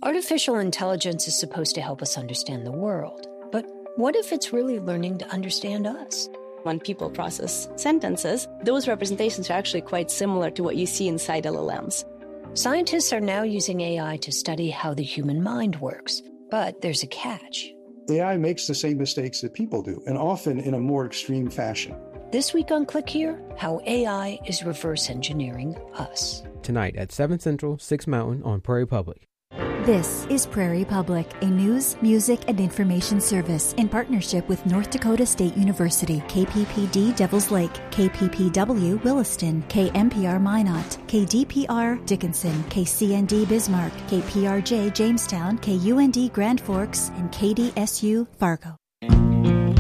Artificial intelligence is supposed to help us understand the world. But what if it's really learning to understand us? When people process sentences, those representations are actually quite similar to what you see inside LLMs. Scientists are now using AI to study how the human mind works. But there's a catch. AI makes the same mistakes that people do, and often in a more extreme fashion. This week on Click Here, how AI is reverse engineering us. Tonight at 7 Central, 6 Mountain on Prairie Public. This is Prairie Public, a news, music, and information service in partnership with North Dakota State University, KPPD Devils Lake, KPPW Williston, KMPR Minot, KDPR Dickinson, KCND Bismarck, KPRJ Jamestown, KUND Grand Forks, and KDSU Fargo.